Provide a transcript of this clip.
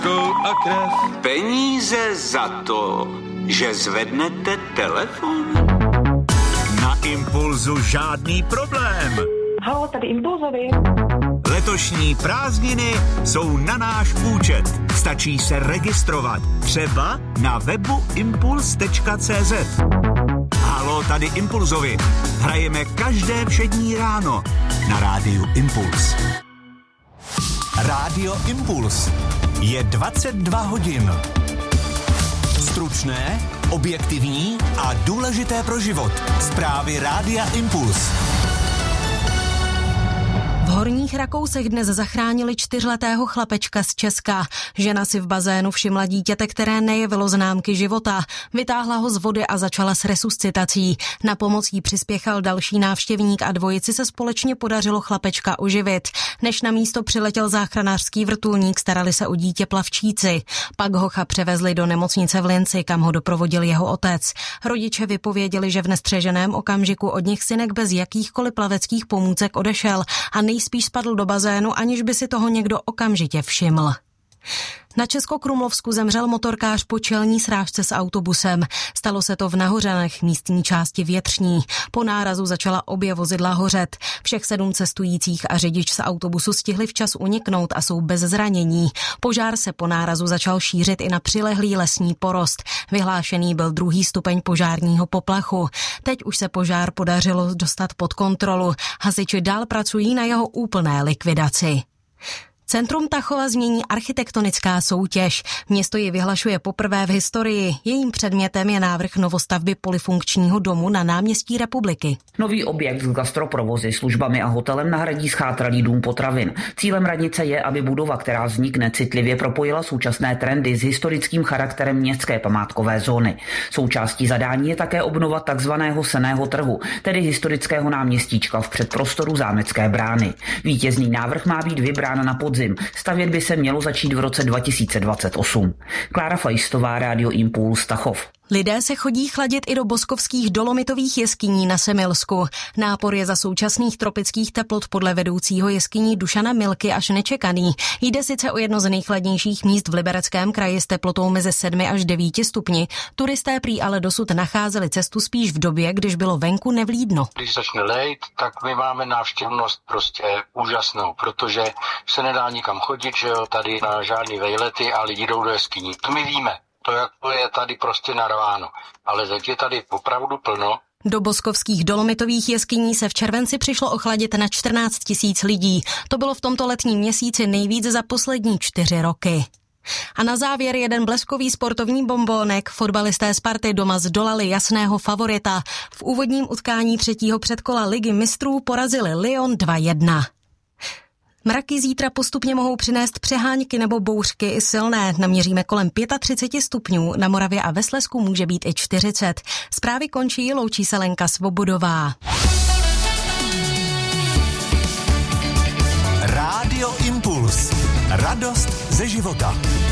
a krev. Peníze za to, že zvednete telefon? Na Impulzu žádný problém. Haló, tady Impulzovi. Letošní prázdniny jsou na náš účet. Stačí se registrovat. Třeba na webu impuls.cz. Haló, tady Impulzovi. Hrajeme každé všední ráno na rádiu Impuls. Rádio Impuls. Je 22 hodin. Stručné, objektivní a důležité pro život. Zprávy Rádia Impuls. V Horních Rakousech dnes zachránili 4letého chlapečka z Česka. Žena si v bazénu všimla dítěte, které nejevilo známky života. Vytáhla ho z vody a začala s resuscitací. Na pomoc jí přispěchal další návštěvník a dvojici se společně podařilo chlapečka oživit. Než na místo přiletěl záchranářský vrtulník, starali se o dítě plavčíci. Pak hocha převezli do nemocnice v Linci, kam ho doprovodil jeho otec. Rodiče vypověděli, že v nestřeženém okamžiku od nich synek bez jakýchkoliv plaveckých pomůcek odešel a nejspíš spadl do bazénu, aniž by si toho někdo okamžitě všiml. Na Českokrumlovsku zemřel motorkář po čelní srážce s autobusem. Stalo se to v Nahořanech, místní části Větřní. Po nárazu začala obě vozidla hořet. Všech 7 cestujících a řidič z autobusu stihli včas uniknout a jsou bez zranění. Požár se po nárazu začal šířit i na přilehlý lesní porost. Vyhlášený byl 2. stupeň požárního poplachu. Teď už se požár podařilo dostat pod kontrolu. Hasiči dál pracují na jeho úplné likvidaci. Centrum Tachova změní architektonická soutěž. Město ji vyhlašuje poprvé v historii. Jejím předmětem je návrh novostavby polyfunkčního domu na náměstí Republiky. Nový objekt s gastroprovozy, službami a hotelem nahradí schátralý dům potravin. Cílem radnice je, aby budova, která vznikne, citlivě propojila současné trendy s historickým charakterem městské památkové zóny. Součástí zadání je také obnova takzvaného Senného trhu, tedy historického náměstíčka v předprostoru Zámecké brány. Vítězný návrh má být vybrán na podzim. Stavět by se mělo začít v roce 2028. Klára Fajstová, Rádio Impuls, Tachov. Lidé se chodí chladit i do boskovských dolomitových jeskyní na Semilsku. Nápor je za současných tropických teplot podle vedoucího jeskyní Dušana Milky až nečekaný. Jde sice o jedno z nejchladnějších míst v Libereckém kraji s teplotou mezi 7 až 9 stupni. Turisté prý ale dosud nacházeli cestu spíš v době, když bylo venku nevlídno. Když začne lejt, tak my máme návštěvnost prostě úžasnou, protože se nedá nikam chodit, že jo, tady na žádný vejlety a lidi jdou do jeskyní. To my víme. To jako je tady prostě narváno, ale teď je tady opravdu plno. Do boskovských dolomitových jeskyní se v červenci přišlo ochladit na 14 000 lidí. To bylo v tomto letním měsíci nejvíc za poslední 4 roky. A na závěr jeden bleskový sportovní bombónek. Fotbalisté Sparty doma zdolali jasného favorita. V úvodním utkání 3. předkola Ligy mistrů porazili Lyon 2-1. Mraky zítra postupně mohou přinést přehánky nebo bouřky i silné. Naměříme kolem 35 stupňů, na Moravě a ve Slezsku může být i 40. Zprávy končí, loučí se Lenka Svobodová. Rádio Impuls. Radost ze života.